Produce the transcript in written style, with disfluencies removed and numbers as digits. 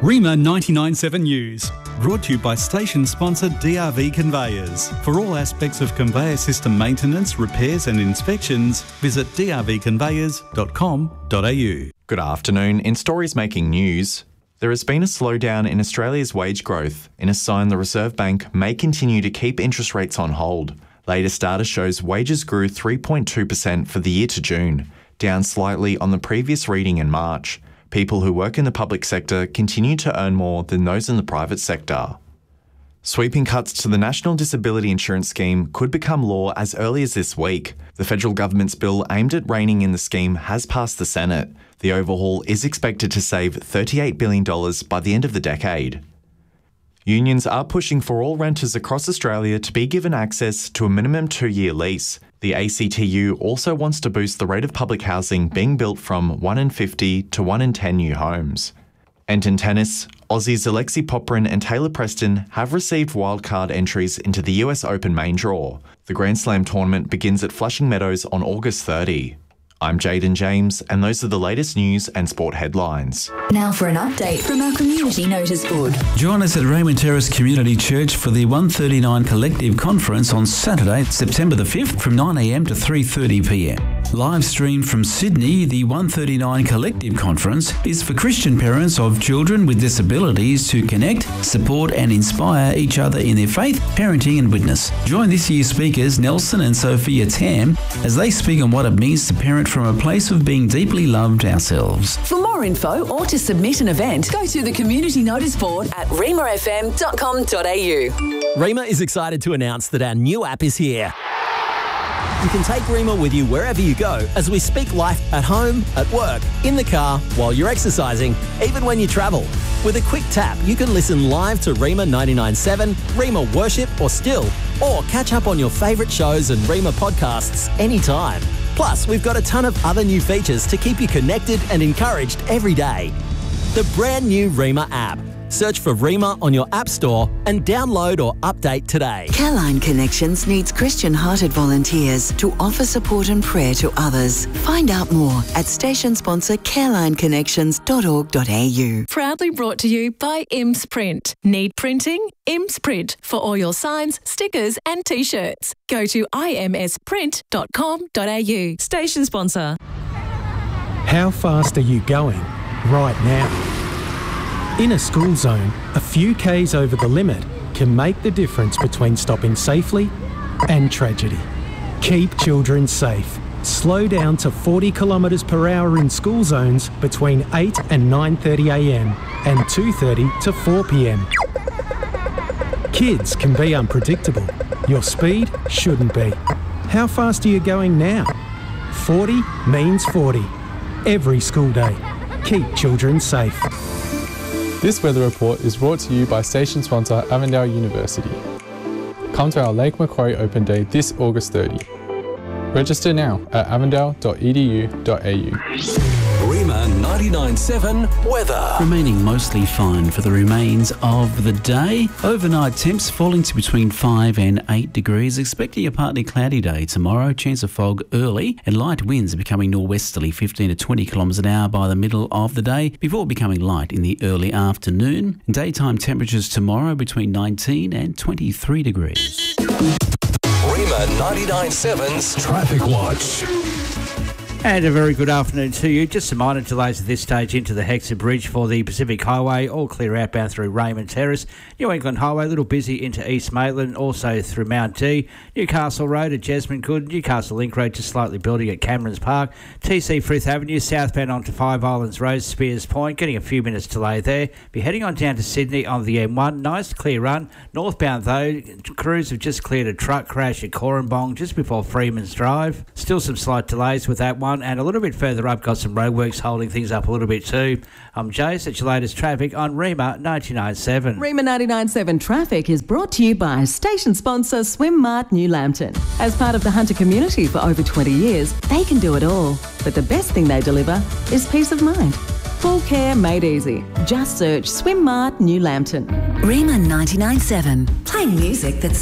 REMA 99.7 News, brought to you by station sponsor DRV Conveyors. For all aspects of conveyor system maintenance, repairs and inspections, visit drvconveyors.com.au. Good afternoon. In stories making news, there has been a slowdown in Australia's wage growth, in a sign the Reserve Bank may continue to keep interest rates on hold. Latest data shows wages grew 3.2% for the year to June, down slightly on the previous reading in March. People who work in the public sector continue to earn more than those in the private sector. Sweeping cuts to the National Disability Insurance Scheme could become law as early as this week. The federal government's bill aimed at reining in the scheme has passed the Senate. The overhaul is expected to save $38 billion by the end of the decade. Unions are pushing for all renters across Australia to be given access to a minimum 2-year lease. The ACTU also wants to boost the rate of public housing being built from 1 in 50 to 1 in 10 new homes. And in tennis, Aussies Alexei Popyrin and Taylor Preston have received wildcard entries into the US Open main draw. The Grand Slam tournament begins at Flushing Meadows on August 30. I'm Jaden James, and those are the latest news and sport headlines. Now for an update from our community notice board. Join us at Raymond Terrace Community Church for the 139 Collective Conference on Saturday, September the 5th from 9am to 3:30pm. Live streamed from Sydney, the 139 Collective Conference is for Christian parents of children with disabilities to connect, support and inspire each other in their faith, parenting and witness. Join this year's speakers Nelson and Sophia Tam as they speak on what it means to parent from a place of being deeply loved ourselves. For more info or to submit an event, go to the community notice board at remafm.com.au. REMA is excited to announce that our new app is here. You can take REMA with you wherever you go as we speak life at home, at work, in the car, while you're exercising, even when you travel. With a quick tap, you can listen live to REMA 99.7, REMA Worship or Still, or catch up on your favourite shows and REMA podcasts anytime. Plus, we've got a ton of other new features to keep you connected and encouraged every day. The brand new REMA app. Search for REMA on your app store and download or update today. Careline Connections needs Christian-hearted volunteers to offer support and prayer to others. Find out more at station sponsor carelineconnections.org.au. Proudly brought to you by IMS Print. Need printing? IMS Print for all your signs, stickers and t-shirts. Go to imsprint.com.au. Station sponsor. How fast are you going right now? In a school zone, a few Ks over the limit can make the difference between stopping safely and tragedy. Keep children safe. Slow down to 40 kilometres per hour in school zones between 8 and 9:30am and 2:30 to 4pm. Kids can be unpredictable. Your speed shouldn't be. How fast are you going now? 40 means 40. Every school day. Keep children safe. This weather report is brought to you by station sponsor Avondale University. Come to our Lake Macquarie Open Day this August 30. Register now at avondale.edu.au. REMA 99.7 weather. Remaining mostly fine for the remains of the day. Overnight temps falling to between 5 and 8 degrees. Expecting a partly cloudy day tomorrow. Chance of fog early and light winds are becoming norwesterly 15 to 20 kilometres an hour by the middle of the day before becoming light in the early afternoon. Daytime temperatures tomorrow between 19 and 23 degrees. REMA 99.7's Traffic Watch. And a very good afternoon to you. Just some minor delays at this stage into the Hexham Bridge for the Pacific Highway, all clear outbound through Raymond Terrace. New England Highway, a little busy into East Maitland, also through Mount D. Newcastle Road at Jesmond Good, Newcastle Link Road just slightly building at Camerons Park. TC Frith Avenue, southbound onto Five Islands Road, Spears Point, getting a few minutes delay there. Be heading on down to Sydney on the M1. Nice clear run. Northbound though, crews have just cleared a truck crash at Corumbong just before Freeman's Drive. Still some slight delays with that one. And a little bit further up, got some roadworks holding things up a little bit too. I'm Jace at your latest traffic on REMA 99.7. REMA 99.7 traffic is brought to you by station sponsor Swim Mart New Lambton. As part of the Hunter community for over 20 years, they can do it all. But the best thing they deliver is peace of mind. Full care made easy. Just search Swim Mart New Lambton. REMA 99.7. Playing music that's